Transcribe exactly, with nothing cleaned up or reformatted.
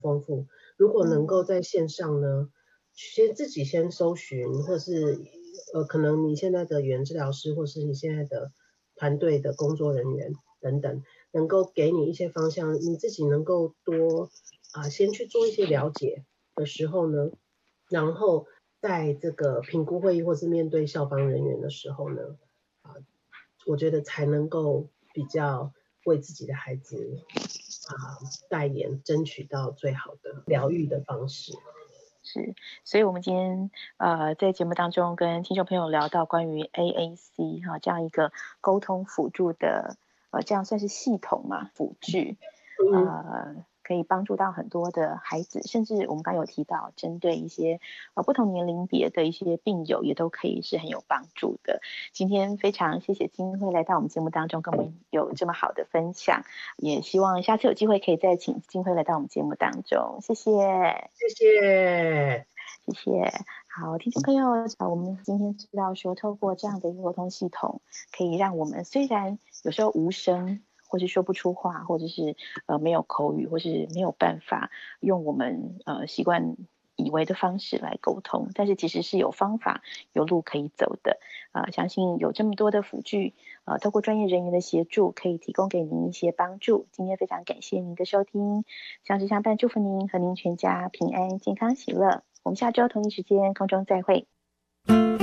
丰富。如果能够在线上呢，先自己先搜寻，或是呃，可能你现在的语言治疗师，或是你现在的团队的工作人员等等，能够给你一些方向，你自己能够多啊、呃，先去做一些了解的时候呢，然后在这个评估会议或是面对校方人员的时候呢，啊、呃，我觉得才能够比较为自己的孩子啊、呃、代言，争取到最好的疗愈的方式。 是，所以我们今天呃在节目当中跟听众朋友聊到关于 A A C 哈、这样一个沟通辅助的呃这样算是系统嘛辅具， 嗯， 呃可以帮助到很多的孩子，甚至我们刚有提到针对一些呃不同年龄别的一些病友也都可以是很有帮助的。今天非常谢谢金慧来到我们节目当中跟我们有这么好的分享，也希望下次有机会可以再请金慧来到我们节目当中，谢谢。 谢谢。 谢谢。好，听众朋友，呃，我们今天知道说，透过这样的一个沟通系统，可以让我们虽然有时候无声，或是说不出话，或者是呃没有口语，或是没有办法用我们呃习惯以为的方式来沟通，但是其实是有方法、有路可以走的。啊、呃，相信有这么多的辅具，呃，透过专业人员的协助，可以提供给您一些帮助。今天非常感谢您的收听，相知相伴，祝福您和您全家平安、健康、喜乐。我们下周同一时间空中再会。